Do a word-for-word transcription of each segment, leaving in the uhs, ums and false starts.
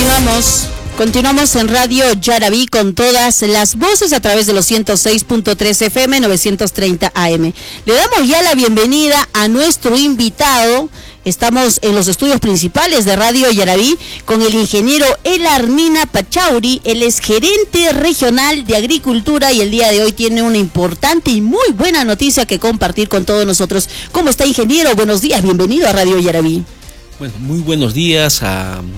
Continuamos, continuamos en Radio Yaraví con todas las voces a través de los ciento seis punto tres F M, novecientos treinta A M. Le damos ya la bienvenida a nuestro invitado. Estamos en los estudios principales de Radio Yaraví con el ingeniero Elarmina Pachauri. Él es gerente regional de Agricultura y el día de hoy tiene una importante y muy buena noticia que compartir con todos nosotros. ¿Cómo está, ingeniero? Buenos días, bienvenido a Radio Yaraví. Bueno, muy buenos días a, a,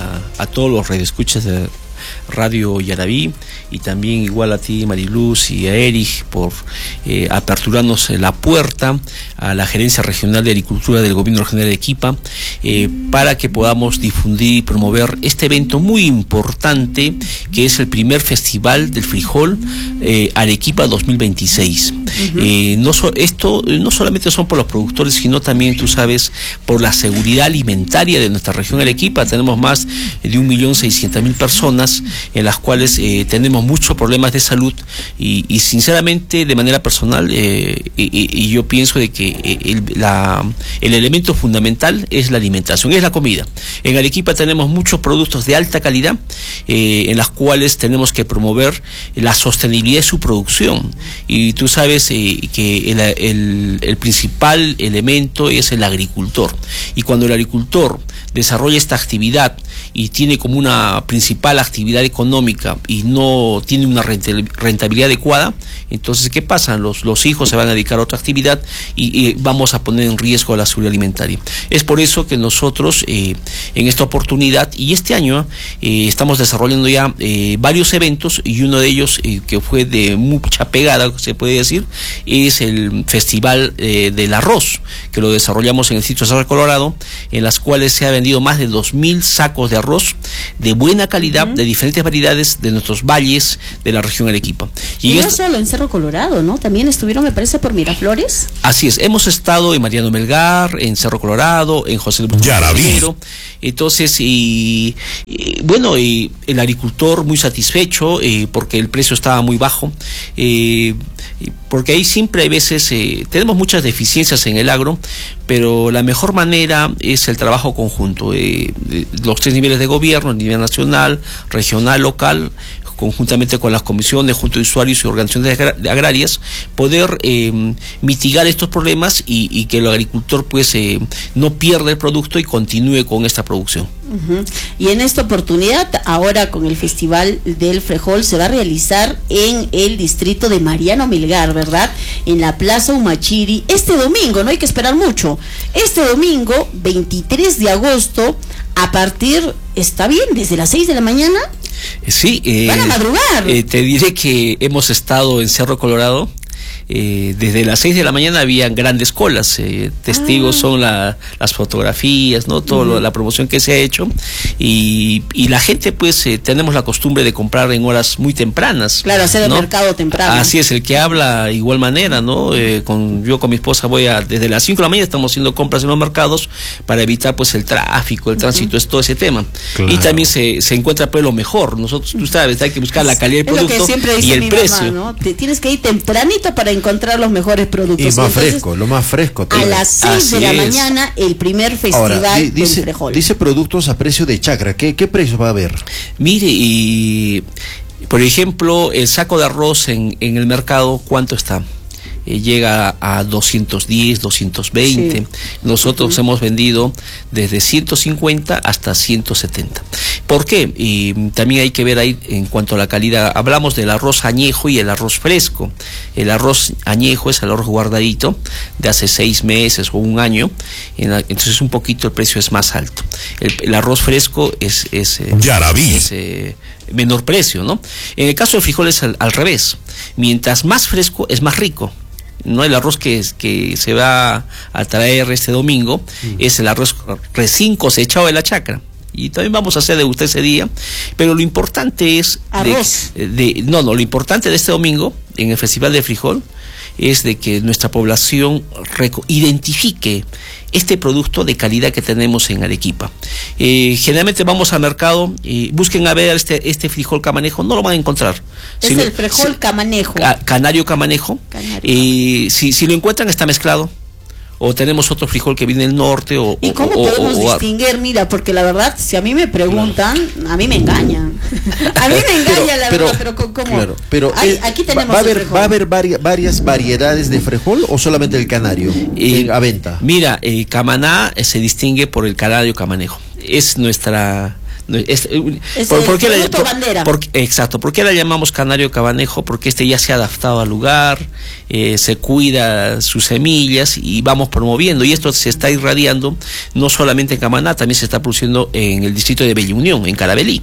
a todos los radioescuchas de Radio Yaraví y también igual a ti, Mariluz, y a Erich por eh, aperturarnos la puerta a la Gerencia Regional de Agricultura del Gobierno Regional de Arequipa eh, para que podamos difundir y promover este evento muy importante que es el primer Festival del Frijol eh, Arequipa dos mil veintiséis. Uh-huh. eh, no so, esto no solamente son por los productores, sino también, tú sabes, por la seguridad alimentaria de nuestra región Arequipa. Tenemos más de un millón seiscientas mil personas en las cuales eh, tenemos muchos problemas de salud y, y sinceramente, de manera personal, eh, y, y yo pienso de que el, la, el elemento fundamental es la alimentación, es la comida. En Arequipa tenemos muchos productos de alta calidad eh, en las cuales tenemos que promover la sostenibilidad de su producción, y tú sabes eh, que el, el, el principal elemento es el agricultor, y cuando el agricultor desarrolla esta actividad y tiene como una principal actividad económica y no tiene una rentabilidad adecuada, entonces ¿qué pasa? Los, los hijos se van a dedicar a otra actividad y, y vamos a poner en riesgo la seguridad alimentaria. Es por eso que nosotros eh, en esta oportunidad y este año eh, estamos desarrollando ya eh, varios eventos, y uno de ellos eh, que fue de mucha pegada, se puede decir, es el Festival eh, del Arroz, que lo desarrollamos en el sitio de Cerro Colorado, en las cuales se ha vendido más de dos mil sacos de arroz de buena calidad, uh-huh, de diferentes variedades de nuestros valles de la región Arequipa. Y, y no esto... solo en Cerro Colorado, ¿no? También estuvieron, me parece, por Miraflores. Así es, hemos estado en Mariano Melgar, en Cerro Colorado, en José Luis Primero. Entonces, y, y bueno, y el agricultor muy satisfecho eh, porque el precio estaba muy bajo, eh, porque ahí siempre hay veces, eh, tenemos muchas deficiencias en el agro, pero la mejor manera es el trabajo conjunto, eh, los tres niveles de gobierno, a nivel nacional, regional, local, conjuntamente con las comisiones, junto de usuarios y organizaciones agrarias, poder eh, mitigar estos problemas y, y que el agricultor pues eh, no pierda el producto y continúe con esta producción. Uh-huh. Y en esta oportunidad, ahora con el Festival del Frijol, se va a realizar en el distrito de Mariano Melgar, ¿verdad? En la Plaza Humachiri, este domingo, no hay que esperar mucho, este domingo, veintitrés de agosto, a partir, ¿está bien? ¿Desde las seis de la mañana? Sí, eh, van a madrugar. Eh, te diré que hemos estado en Cerro Colorado. Eh, desde las seis de la mañana habían grandes colas, eh, testigos ah. son la, las fotografías, no todo uh-huh. lo, la promoción que se ha hecho, y, y la gente pues eh, tenemos la costumbre de comprar en horas muy tempranas. Claro, hacer el ¿no? mercado temprano. Así es, el que habla igual manera, ¿no? Eh, con, yo con mi esposa voy a, desde las cinco de la mañana estamos haciendo compras en los mercados para evitar pues el tráfico, el tránsito, uh-huh. es todo ese tema. Claro. Y también se, se encuentra pues lo mejor, nosotros, tú sabes, hay que buscar la calidad del producto y el precio. Mamá, ¿no? Te tienes que ir tempranito para encontrar los mejores productos. Y más Entonces, fresco, lo más fresco. A las seis de la es. mañana, el primer festival. Ahora, di, dice, del Frijol. Dice productos a precio de chacra. ¿Qué, qué precio va a haber? Mire, y por ejemplo, el saco de arroz en, en el mercado, ¿cuánto está? Eh, llega a doscientos diez, doscientos veinte. Sí. Nosotros uh-huh. hemos vendido desde ciento cincuenta hasta ciento setenta. ¿Por qué? Y también hay que ver ahí en cuanto a la calidad. Hablamos del arroz añejo y el arroz fresco. El arroz añejo es el arroz guardadito de hace seis meses o un año, entonces un poquito el precio es más alto. El, el arroz fresco es, es, es eh, menor precio, ¿no? En el caso del frijol es al, al revés. Mientras más fresco es más rico. No, el arroz que, que se va a traer este domingo mm. es el arroz recién cosechado de la chacra. Y también vamos a hacer de usted ese día, pero lo importante es arroz. De, de, no, no, lo importante de este domingo en el Festival de Frijol es de que nuestra población identifique este producto de calidad que tenemos en Arequipa. Eh, generalmente vamos al mercado y busquen a ver este, este frijol camanejo, no lo van a encontrar. Es si el frijol si, camanejo. Ca, canario camanejo. Canario. Eh, si, si lo encuentran está mezclado. O tenemos otro frijol que viene del norte. O, ¿Y cómo o, podemos o, o, distinguir? Mira, porque la verdad, si a mí me preguntan, claro. a mí me engañan. A mí me engaña pero, la pero, verdad, pero ¿cómo? Claro, pero Hay, eh, aquí tenemos ¿va, va, a haber, frijol. ¿Va a haber varias, varias variedades de frijol o solamente el canario eh, a venta? Mira, eh, Camaná eh, se distingue por el canario camanejo. Es nuestra... Es, es por, el ¿por qué la, por, bandera. Por, exacto, ¿por qué la llamamos canario cabanejo? Porque este ya se ha adaptado al lugar, eh, se cuida sus semillas y vamos promoviendo, y esto se está irradiando no solamente en Camaná, también se está produciendo en el distrito de Bella Unión, en Carabelí.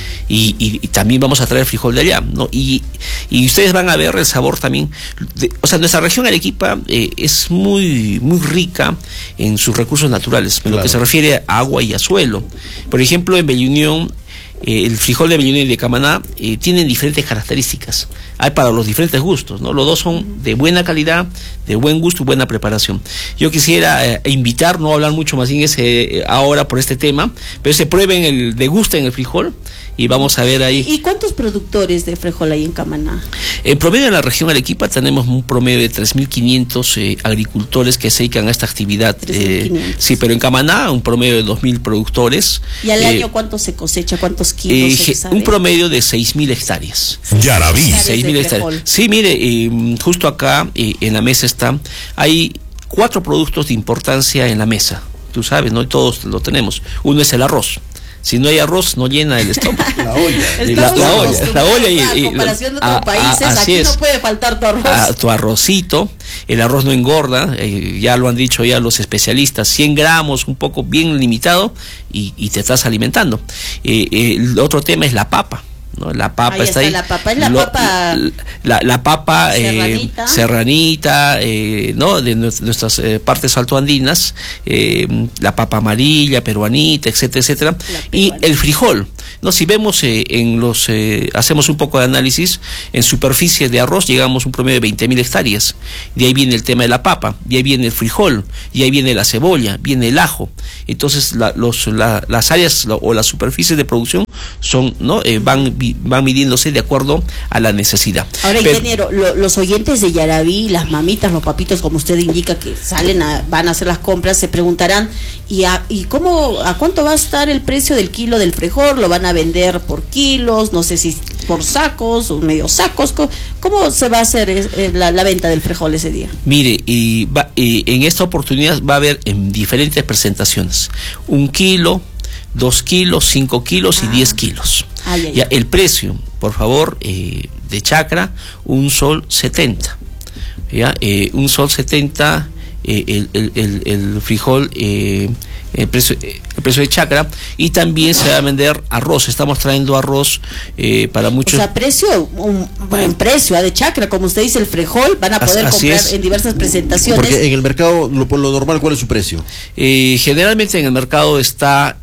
Y, y, y también vamos a traer frijol de allá, ¿no? Y, y ustedes van a ver el sabor también. De, o sea, nuestra región Arequipa eh, es muy muy rica en sus recursos naturales, en claro. lo que se refiere a agua y a suelo. Por ejemplo, en Bella Unión, eh, el frijol de Bella Unión y de Camaná eh, tienen diferentes características. Hay para los diferentes gustos, ¿no? Los dos son de buena calidad, de buen gusto y buena preparación. Yo quisiera eh, invitar, no hablar mucho más bien ese, eh, ahora por este tema, pero se prueben, el degusten el frijol. Y vamos a ver ahí. ¿Y cuántos productores de frijol hay en Camaná? En promedio en la región Arequipa tenemos un promedio de tres mil quinientos eh, agricultores que se dedican a esta actividad. Eh, sí, pero en Camaná un promedio de dos mil productores. ¿Y al eh, año cuánto se cosecha? ¿Cuántos kilos? Eh, se un promedio de seis mil hectáreas. Ya la vi. seis mil hectáreas. Sí, mire, eh, justo acá eh, en la mesa está, hay cuatro productos de importancia en la mesa. Tú sabes, ¿no? Y todos lo tenemos. Uno es el arroz. Si no hay arroz, no llena el estómago. La olla. La, la olla, la olla y, y en comparación de otros a, países, a, aquí es. no puede faltar tu arroz. A, tu arrocito, el arroz no engorda, eh, ya lo han dicho ya los especialistas, cien gramos, un poco bien limitado, y, y te estás alimentando. Eh, eh, el otro tema es la papa. ¿no? La papa ahí está, está ahí. La papa es la Lo, papa. La, la papa serranita, eh, serranita eh, ¿no? De nuestras eh, partes altoandinas, eh, la papa amarilla, peruanita, etcétera, etcétera. Y el frijol. No, si vemos eh, en los, eh, hacemos un poco de análisis, en superficie de arroz llegamos a un promedio de veinte mil hectáreas. De ahí viene el tema de la papa, de ahí viene el frijol, y ahí viene la cebolla, viene el ajo. Entonces la, los, la, las áreas o las superficies de producción son, ¿no? Eh, van, van midiéndose de acuerdo a la necesidad. Ahora, Pero, ingeniero, lo, los oyentes de Yaraví, las mamitas, los papitos, como usted indica, que salen a, van a hacer las compras, se preguntarán, ¿y a, y cómo, a cuánto va a estar el precio del kilo del frijol? ¿Lo van a vender por kilos? No sé si por sacos o medio sacos. ¿Cómo, cómo se va a hacer eh, la, la venta del frijol ese día? Mire, y va, y en esta oportunidad va a haber en diferentes presentaciones un kilo, dos kilos, cinco kilos ah. y diez kilos. Ay, ay, ya, el precio, por favor, eh, de chacra, un sol setenta. Ya, eh, un sol setenta, eh, el, el, el, el frijol, eh, el precio, el precio de chacra, y también se va a vender arroz. Estamos trayendo arroz eh, para muchos. O sea, precio, un buen precio de chacra, como usted dice, el frijol, van a poder así comprar es. En diversas presentaciones. Porque en el mercado, lo, por lo normal, ¿cuál es su precio? Eh, generalmente en el mercado está.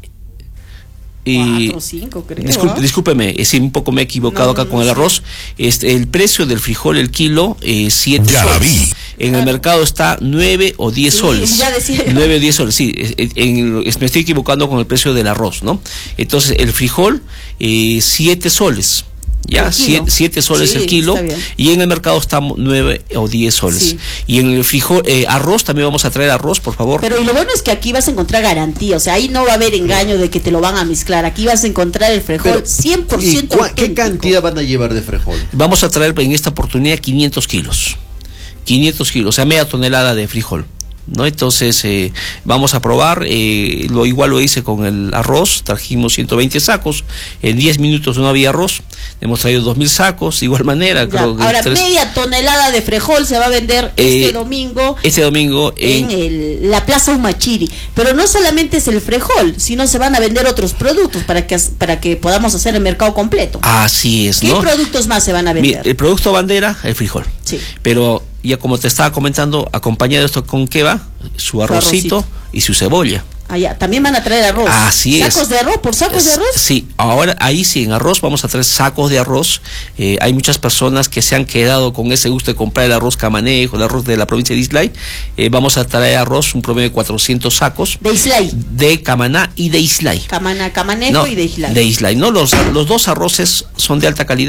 Y cuatro, cinco, creo, disculpe, ¿eh? Discúlpeme, si un poco me he equivocado no, acá no, con no, el arroz. Este, el precio del frijol, el kilo, eh, siete ya soles. La vi. En claro. el mercado está nueve o diez sí, soles. Ya decía. nueve o diez soles, sí. En, en, me estoy equivocando con el precio del arroz, ¿no? Entonces, el frijol, eh, siete soles. Ya, siete, siete soles sí, el kilo, y en el mercado estamos nueve o diez soles. Sí. Y en el frijol, eh, arroz, también vamos a traer arroz, por favor. Pero y lo bueno es que aquí vas a encontrar garantía, o sea, ahí no va a haber engaño de que te lo van a mezclar, aquí vas a encontrar el frijol Pero, cien por ciento ¿qué cantidad van a llevar de frijol? Vamos a traer en esta oportunidad quinientos kilos, quinientos kilos, o sea, media tonelada de frijol. ¿No? Entonces eh, vamos a probar, eh, lo igual lo hice con el arroz, trajimos ciento veinte sacos, en diez minutos no había arroz, hemos traído dos mil sacos, de igual manera. Ya, creo que ahora, tres... media tonelada de frijol se va a vender eh, este domingo. Este domingo en, en el, la Plaza Humachiri, pero no solamente es el frijol, sino se van a vender otros productos para que, para que podamos hacer el mercado completo. Así es, ¿Qué ¿no? productos más se van a vender? Mira, el producto bandera, el frijol. Sí. Pero ya como te estaba comentando, acompañado de esto, ¿con qué va? Su arrocito, arrocito. Y su cebolla. Ah, ya. También van a traer arroz. Así ¿Sacos es. ¿Sacos de arroz? ¿Por sacos es, de arroz? Sí, ahora ahí sí, en arroz vamos a traer sacos de arroz. Eh, hay muchas personas que se han quedado con ese gusto de comprar el arroz camanejo, el arroz de la provincia de Islay. Eh, vamos a traer arroz, un promedio de cuatrocientos sacos. ¿De Islay? De Camaná y de Islay. Camaná, Camanejo no, y de Islay. De Islay, ¿no? Los, los dos arroces son de alta calidad.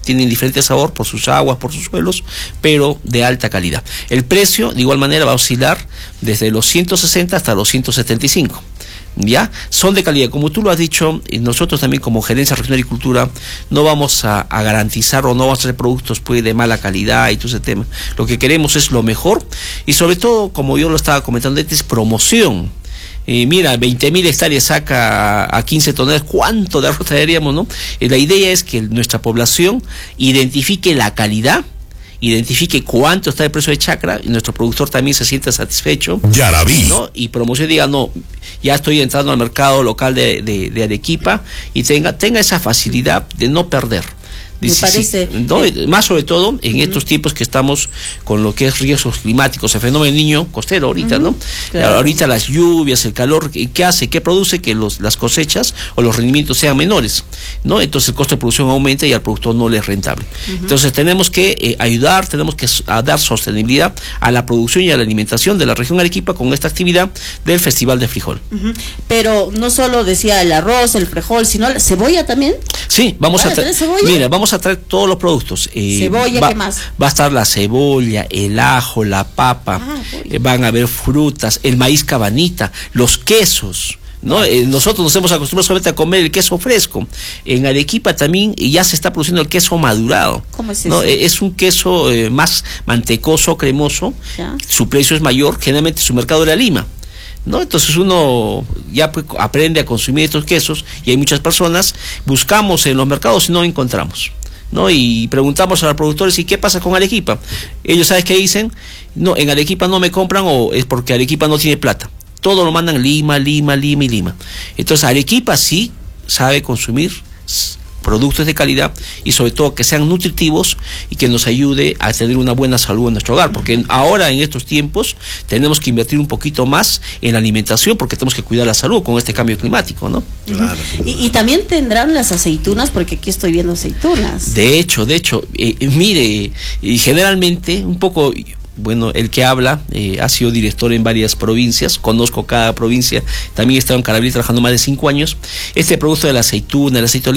tienen diferente sabor por sus aguas, por sus suelos, pero de alta calidad. El precio, de igual manera, va a oscilar desde los ciento sesenta hasta los ciento setenta y cinco. ¿Ya? Son de calidad, como tú lo has dicho, y nosotros también como Gerencia Regional de Agricultura no vamos a, a garantizar o no vamos a hacer productos pues de mala calidad y todo ese tema. Lo que queremos es lo mejor y sobre todo, como yo lo estaba comentando antes, promoción. Eh, mira, veinte mil hectáreas saca a, a quince toneladas, ¿cuánto de arroz traeríamos, no? Eh, la idea es que nuestra población identifique la calidad, identifique cuánto está el precio de chacra y nuestro productor también se sienta satisfecho, Yaraví, ¿no? Y promoción, diga, no, ya estoy entrando al mercado local de, de, de Arequipa y tenga, tenga esa facilidad de no perder. Me Dice, parece. sí, no, eh, más sobre todo en uh-huh. estos tiempos que estamos con lo que es riesgos climáticos, el fenómeno del niño costero ahorita, uh-huh. ¿no? Claro. Ahorita las lluvias, el calor, ¿qué hace? ¿Qué produce? Que los, las cosechas o los rendimientos sean menores, ¿no? Entonces el costo de producción aumenta y al productor no le es rentable. Uh-huh. Entonces tenemos que eh, ayudar, tenemos que a dar sostenibilidad a la producción y a la alimentación de la región Arequipa con esta actividad del Festival de Frijol. Uh-huh. Pero no solo decía el arroz, el frijol, sino la cebolla también. Sí, vamos ¿Van a traer, cebolla? mira, vamos a traer todos los productos. Eh, Cebolla, va, ¿qué más? Va a estar la cebolla, el ajo, la papa, Ah, eh, van a haber frutas, el maíz cabanita, los quesos. ¿No? Eh, nosotros nos hemos acostumbrado solamente a comer el queso fresco. En Arequipa también ya se está produciendo el queso madurado. ¿Cómo es ¿no? eso? Eh, es un queso eh, más mantecoso, cremoso. ¿Ya? Su precio es mayor, generalmente su mercado era Lima. ¿No? Entonces uno ya pues, aprende a consumir estos quesos y hay muchas personas, buscamos en los mercados y no encontramos, ¿no? Y preguntamos a los productores, ¿y qué pasa con Arequipa? Ellos, ¿sabes qué dicen? No, en Arequipa no me compran o es porque Arequipa no tiene plata. Todo lo mandan Lima, Lima, Lima y Lima. Entonces Arequipa sí sabe consumir productos de calidad y sobre todo que sean nutritivos y que nos ayude a tener una buena salud en nuestro hogar, porque ahora en estos tiempos tenemos que invertir un poquito más en la alimentación porque tenemos que cuidar la salud con este cambio climático, ¿no? Claro. Y, y también tendrán las aceitunas, porque aquí estoy viendo aceitunas. De hecho, de hecho, eh, mire, y generalmente un poco... Bueno, el que habla eh, ha sido director en varias provincias, conozco cada provincia, también he estado en Carabalí trabajando más de cinco años. Este producto de la aceituna, el aceite de oliva,